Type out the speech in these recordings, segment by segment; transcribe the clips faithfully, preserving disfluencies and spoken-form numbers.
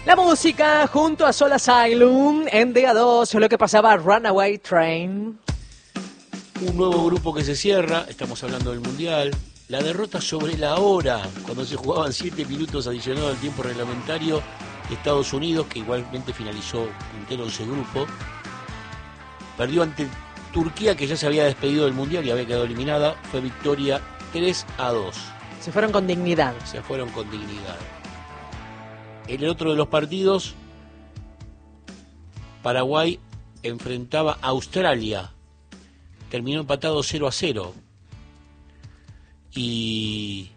La música junto a Soul Asylum en D A dos, lo que pasaba Runaway Train. Un nuevo grupo que se cierra, estamos hablando del Mundial. La derrota sobre la hora, cuando se jugaban siete minutos adicionados al tiempo reglamentario de Estados Unidos, que igualmente finalizó puntero en ese grupo. Perdió ante Turquía, que ya se había despedido del Mundial y había quedado eliminada. Fue victoria tres a dos. Se fueron con dignidad. Se fueron con dignidad. En el otro de los partidos, Paraguay enfrentaba a Australia. Terminó empatado cero a cero. Y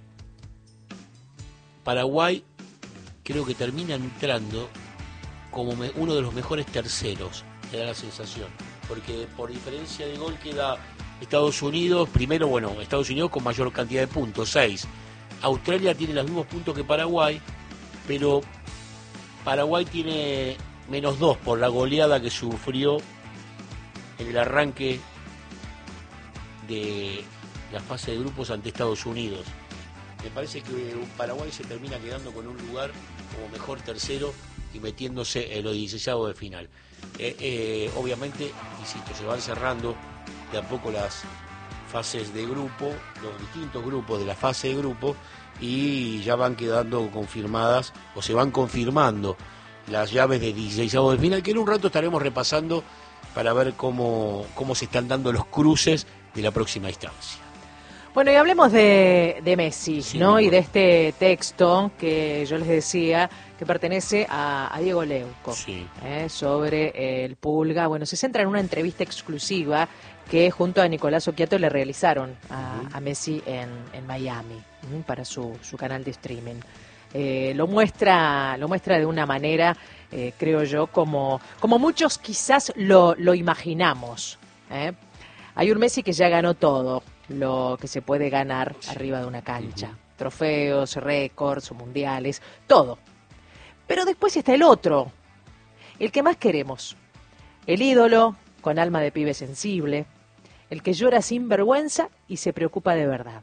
Paraguay creo que termina entrando como me, uno de los mejores terceros, me da la sensación. Porque por diferencia de gol queda Estados Unidos, primero, bueno, Estados Unidos con mayor cantidad de puntos, seis. Australia tiene los mismos puntos que Paraguay, pero Paraguay tiene menos dos por la goleada que sufrió en el arranque de la fase de grupos ante Estados Unidos. Me parece que Paraguay se termina quedando con un lugar como mejor tercero y metiéndose en los dieciséis de final. Eh, eh, obviamente, insisto, se van cerrando de a poco las fases de grupo, los distintos grupos de la fase de grupo, y ya van quedando confirmadas o se van confirmando las llaves de dieciséis de final, que en un rato estaremos repasando para ver cómo, cómo se están dando los cruces de la próxima instancia. Bueno, y hablemos de, de Messi, Sí, ¿no? bueno. Y de este texto que yo les decía que pertenece a, a Diego Leuco, Sí. ¿eh? Sobre el Pulga. Bueno, se centra en una entrevista exclusiva que junto a Nicolás Occhiato le realizaron a, Uh-huh. a Messi en, en Miami, ¿m? Para su, su canal de streaming. Eh, lo muestra lo muestra de una manera, eh, creo yo, como, como muchos quizás lo, lo imaginamos, ¿eh? Hay un Messi que ya ganó todo lo que se puede ganar arriba de una cancha. Uh-huh. Trofeos, récords, mundiales, todo. Pero después está el otro, el que más queremos. El ídolo, con alma de pibe sensible, el que llora sin vergüenza y se preocupa de verdad.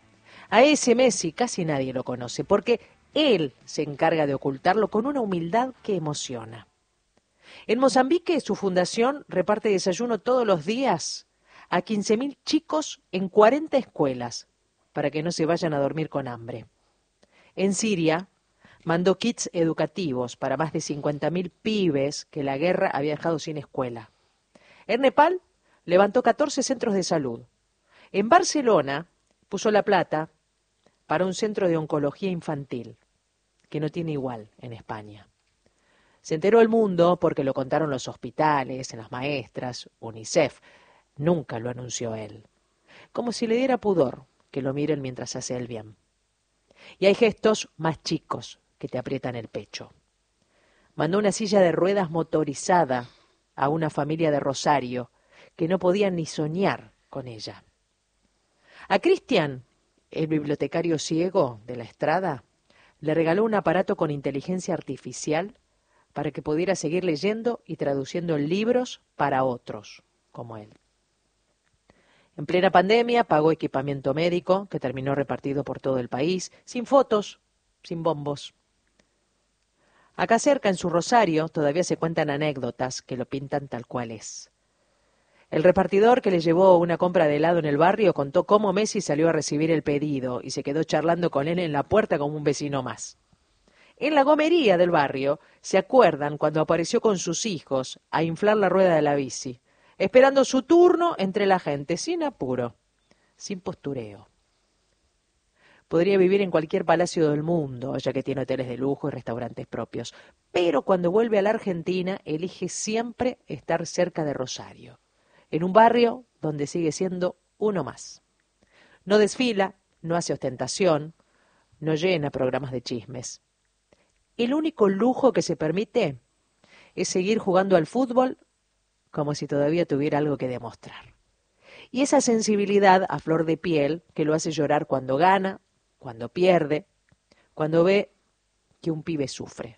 A ese Messi casi nadie lo conoce, porque él se encarga de ocultarlo con una humildad que emociona. En Mozambique, su fundación reparte desayuno todos los días a quince mil chicos en cuarenta escuelas, para que no se vayan a dormir con hambre. En Siria, mandó kits educativos para más de cincuenta mil pibes que la guerra había dejado sin escuela. En Nepal, levantó catorce centros de salud. En Barcelona, puso la plata para un centro de oncología infantil, que no tiene igual en España. Se enteró el mundo porque lo contaron los hospitales, las maestras, UNICEF. Nunca lo anunció él. Como si le diera pudor que lo miren mientras hace el bien. Y hay gestos más chicos que te aprietan el pecho. Mandó una silla de ruedas motorizada a una familia de Rosario que no podían ni soñar con ella. A Cristian, el bibliotecario ciego de la Estrada, le regaló un aparato con inteligencia artificial para que pudiera seguir leyendo y traduciendo libros para otros, como él. En plena pandemia pagó equipamiento médico que terminó repartido por todo el país, sin fotos, sin bombos. Acá cerca, en su Rosario, todavía se cuentan anécdotas que lo pintan tal cual es. El repartidor que le llevó una compra de helado en el barrio contó cómo Messi salió a recibir el pedido y se quedó charlando con él en la puerta como un vecino más. En la gomería del barrio se acuerdan cuando apareció con sus hijos a inflar la rueda de la bici, esperando su turno entre la gente, sin apuro, sin postureo. Podría vivir en cualquier palacio del mundo, ya que tiene hoteles de lujo y restaurantes propios, pero cuando vuelve a la Argentina elige siempre estar cerca de Rosario, en un barrio donde sigue siendo uno más. No desfila, no hace ostentación, no llena programas de chismes. El único lujo que se permite es seguir jugando al fútbol como si todavía tuviera algo que demostrar. Y esa sensibilidad a flor de piel que lo hace llorar cuando gana, cuando pierde, cuando ve que un pibe sufre.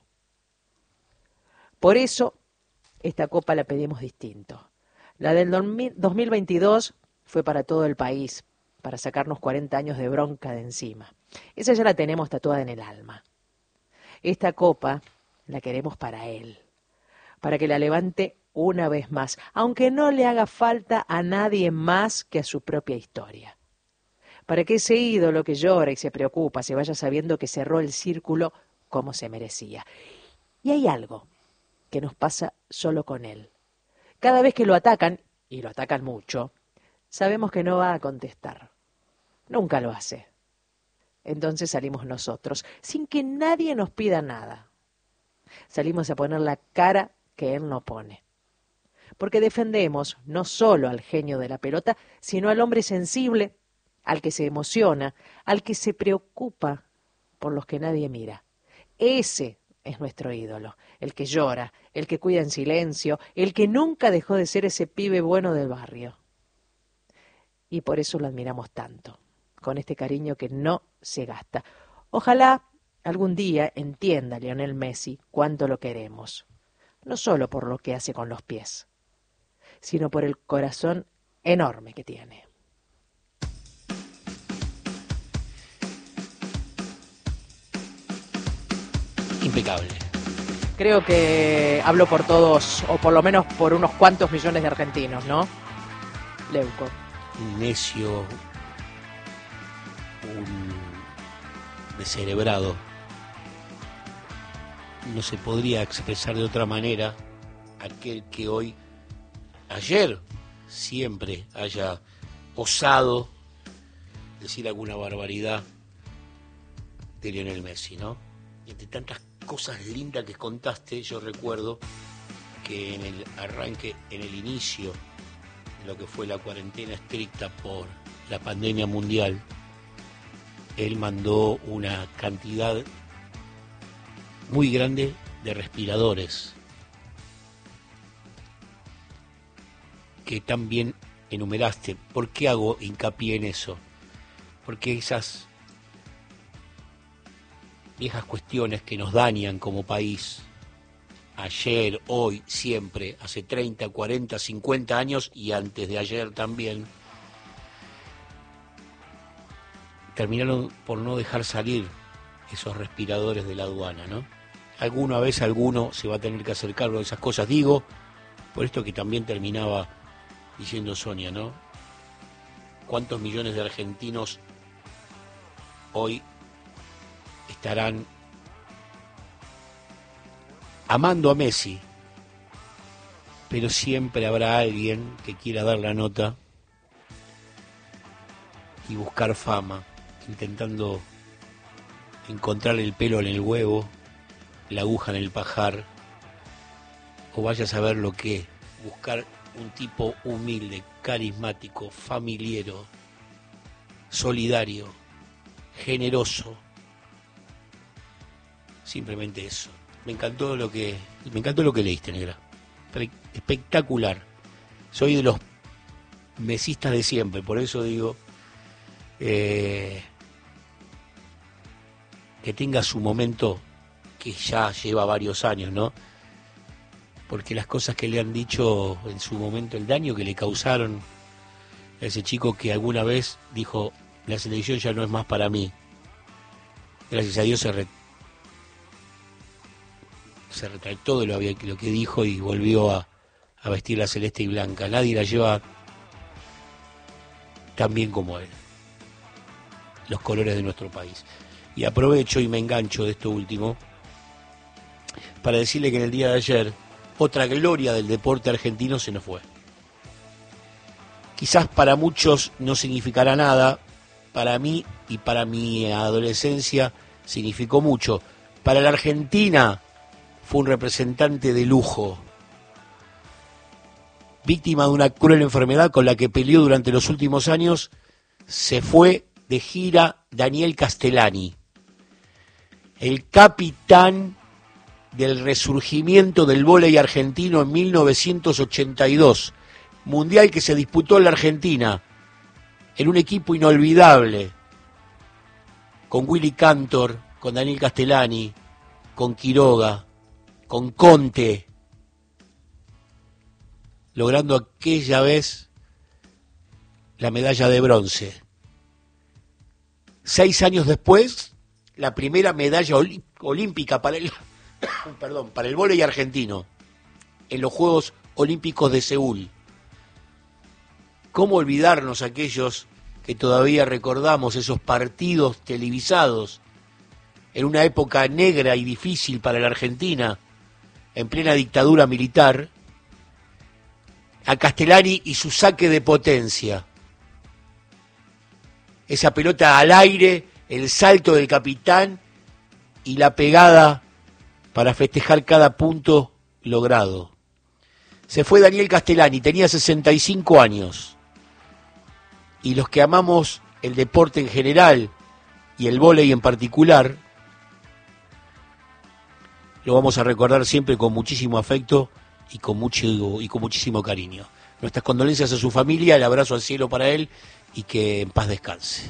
Por eso, esta copa la pedimos distinto. La del dos mil veintidós fue para todo el país, para sacarnos cuarenta años de bronca de encima. Esa ya la tenemos tatuada en el alma. Esta copa la queremos para él, para que la levante una vez más, aunque no le haga falta a nadie más que a su propia historia. Para que ese ídolo que llora y se preocupa se vaya sabiendo que cerró el círculo como se merecía. Y hay algo que nos pasa solo con él. Cada vez que lo atacan, y lo atacan mucho, sabemos que no va a contestar. Nunca lo hace. Entonces salimos nosotros, sin que nadie nos pida nada. Salimos a poner la cara que él no pone. Porque defendemos no solo al genio de la pelota, sino al hombre sensible, al que se emociona, al que se preocupa por los que nadie mira. Ese es nuestro ídolo, el que llora, el que cuida en silencio, el que nunca dejó de ser ese pibe bueno del barrio. Y por eso lo admiramos tanto, con este cariño que no se gasta. Ojalá algún día entienda Lionel Messi cuánto lo queremos, no solo por lo que hace con los pies, sino por el corazón enorme que tiene. Impecable. Creo que hablo por todos, o por lo menos por unos cuantos millones de argentinos, ¿no? Leuco. Un necio, un descerebrado. No se podría expresar de otra manera aquel que hoy, ayer, siempre haya osado decir alguna barbaridad de Lionel Messi, ¿no? Y entre tantas cosas lindas que contaste, yo recuerdo que en el arranque, en el inicio de lo que fue la cuarentena estricta por la pandemia mundial, él mandó una cantidad muy grande de respiradores que también enumeraste. ¿Por qué hago hincapié en eso? Porque esas viejas cuestiones que nos dañan como país, ayer, hoy, siempre, hace treinta, cuarenta, cincuenta años y antes de ayer también, terminaron por no dejar salir esos respiradores de la aduana, ¿no? Alguna vez alguno se va a tener que hacer cargo de esas cosas, digo, por esto que también terminaba diciendo Sonia, ¿no? ¿Cuántos millones de argentinos hoy estarán amando a Messi, pero siempre habrá alguien que quiera dar la nota y buscar fama, intentando encontrar el pelo en el huevo, la aguja en el pajar, o vaya a saber lo que, buscar un tipo humilde, carismático, familiero, solidario, generoso. Simplemente eso. Me encantó lo que me encantó lo que leíste, negra. Espectacular. Soy de los mesistas de siempre, por eso digo eh, que tenga su momento, que ya lleva varios años, ¿no? Porque las cosas que le han dicho en su momento, el daño que le causaron a ese chico que alguna vez dijo, la selección ya no es más para mí. Gracias a Dios se re se retractó de lo, lo que dijo y volvió a, a vestir la celeste y blanca. Nadie la lleva tan bien como él, los colores de nuestro país. Y aprovecho y me engancho de esto último para decirle que en el día de ayer otra gloria del deporte argentino se nos fue. Quizás para muchos no significará nada, para mí y para mi adolescencia significó mucho. Para la Argentina fue un representante de lujo, víctima de una cruel enfermedad con la que peleó durante los últimos años. Se fue de gira Daniel Castellani, el capitán del resurgimiento del vóley argentino en mil novecientos ochenta y dos, mundial que se disputó en la Argentina, en un equipo inolvidable, con Willy Cantor, con Daniel Castellani, con Quiroga, con Conte, logrando aquella vez la medalla de bronce. Seis años después, la primera medalla olímpica para el, perdón, para el vóley argentino en los Juegos Olímpicos de Seúl. ¿Cómo olvidarnos aquellos que todavía recordamos esos partidos televisados en una época negra y difícil para la Argentina, en plena dictadura militar, a Castellani y su saque de potencia? Esa pelota al aire, el salto del capitán y la pegada para festejar cada punto logrado. Se fue Daniel Castellani, tenía sesenta y cinco años. Y los que amamos el deporte en general y el vóley en particular, lo vamos a recordar siempre con muchísimo afecto y con mucho y con muchísimo cariño. Nuestras condolencias a su familia, el abrazo al cielo para él y que en paz descanse.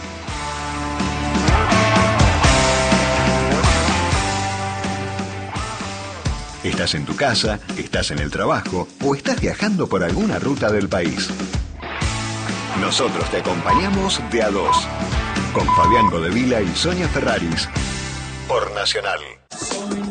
Estás en tu casa, estás en el trabajo o estás viajando por alguna ruta del país. Nosotros te acompañamos de a dos, con Fabián Godevila y Sonia Ferraris, por Nacional.